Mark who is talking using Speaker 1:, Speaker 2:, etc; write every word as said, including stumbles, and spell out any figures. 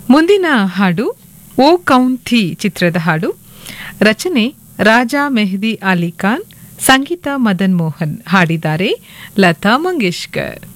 Speaker 1: ಮುಂದಿನ ಹಾಡು ಓ ಕೌಂಥಿ ಚಿತ್ರದ ಹಾಡು. ರಚನೆ ರಾಜಾ ಮೆಹದಿ ಅಲಿ ಖಾನ್, ಸಂಗೀತ ಮದನ್ ಮೋಹನ್, ಹಾಡಿದ್ದಾರೆ ಲತಾ ಮಂಗೇಶ್ಕರ್.